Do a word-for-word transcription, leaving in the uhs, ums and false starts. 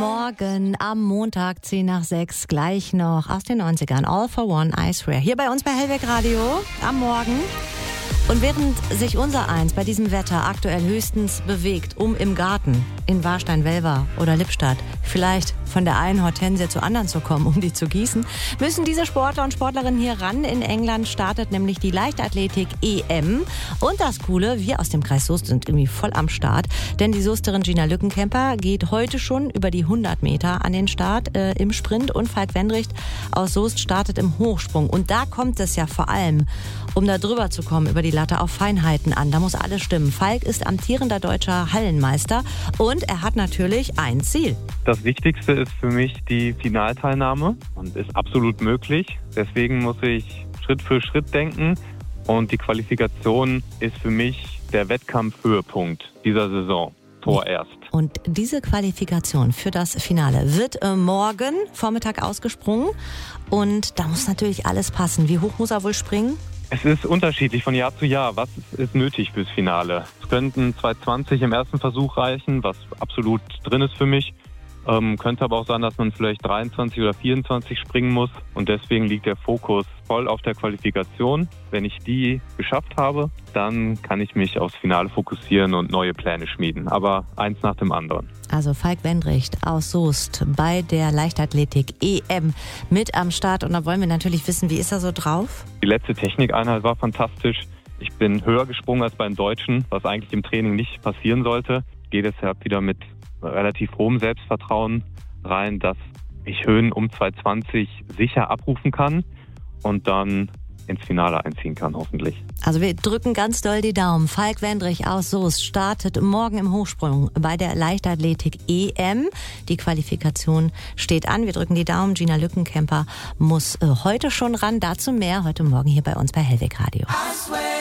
Morgen am Montag, zehn nach sechs, gleich noch aus den neunzigern. All for One, I Swear. Hier bei uns bei Hellweg Radio am Morgen. Und während sich unser Eins bei diesem Wetter aktuell höchstens bewegt, um im Garten in Warstein-Welver oder Lippstadt vielleicht von der einen Hortensie zur anderen zu kommen, um die zu gießen, müssen diese Sportler und Sportlerinnen hier ran. In England startet nämlich die Leichtathletik-E M. Und das Coole, wir aus dem Kreis Soest sind irgendwie voll am Start, denn die Soesterin Gina Lückenkämper geht heute schon über die hundert Meter an den Start äh, im Sprint und Falk Wendricht aus Soest startet im Hochsprung. Und da kommt es ja vor allem, um da drüber zu kommen, über die Latte auf Feinheiten an. Da muss alles stimmen. Falk ist amtierender deutscher Hallenmeister und er hat natürlich ein Ziel. Das Wichtigste ist für mich die Finalteilnahme und ist absolut möglich. Deswegen muss ich Schritt für Schritt denken und die Qualifikation ist für mich der Wettkampfhöhepunkt dieser Saison vorerst. Und diese Qualifikation für das Finale wird äh, morgen Vormittag ausgesprungen und da muss natürlich alles passen. Wie hoch muss er wohl springen? Es ist unterschiedlich von Jahr zu Jahr. Was ist nötig fürs Finale? Es könnten zwei zwanzig im ersten Versuch reichen, was absolut drin ist für mich. Ähm, könnte aber auch sein, dass man vielleicht dreiundzwanzig oder vierundzwanzig springen muss. Und deswegen liegt der Fokus voll auf der Qualifikation. Wenn ich die geschafft habe, dann kann ich mich aufs Finale fokussieren und neue Pläne schmieden. Aber eins nach dem anderen. Also Falk Wendricht aus Soest bei der Leichtathletik-E M mit am Start. Und da wollen wir natürlich wissen, wie ist er so drauf? Die letzte Technikeinheit war fantastisch. Ich bin höher gesprungen als beim Deutschen, was eigentlich im Training nicht passieren sollte. Ich gehe deshalb wieder mit relativ hohem Selbstvertrauen rein, dass ich Höhen um zwei zwanzig sicher abrufen kann und dann ins Finale einziehen kann, hoffentlich. Also wir drücken ganz doll die Daumen. Falk Wendricht aus Soest startet morgen im Hochsprung bei der Leichtathletik-E M. Die Qualifikation steht an. Wir drücken die Daumen. Gina Lückenkämper muss äh, heute schon ran. Dazu mehr heute Morgen hier bei uns bei Hellweg Radio.